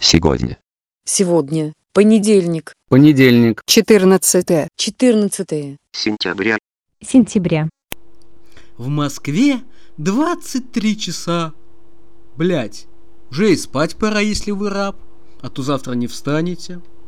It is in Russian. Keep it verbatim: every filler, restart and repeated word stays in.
Сегодня. Сегодня. Понедельник. Понедельник. четырнадцатое. четырнадцатое. Сентября. Сентября. В Москве двадцать три часа. Блять, уже и спать пора, если вы раб, а то завтра не встанете.